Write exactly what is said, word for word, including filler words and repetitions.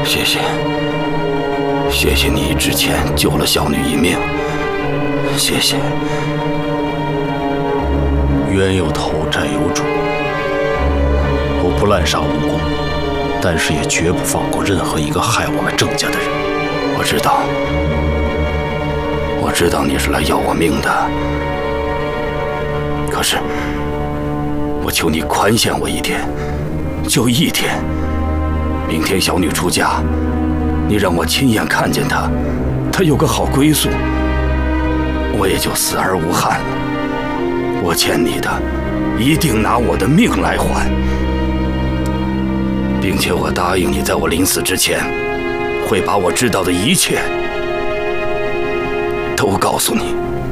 谢谢，谢谢你之前救了小女一命，谢谢。 冤有头，债有主。我不滥杀无辜，但是也绝不放过任何一个害我们郑家的人。 我知道，我知道你是来要我命的，可是，我求你宽限我一天，就一天。明天小女出嫁，你让我亲眼看见她，她有个好归宿，我也就死而无憾了。我欠你的，一定拿我的命来还，并且我答应你，在我临死之前，会把我知道的一切都告诉你。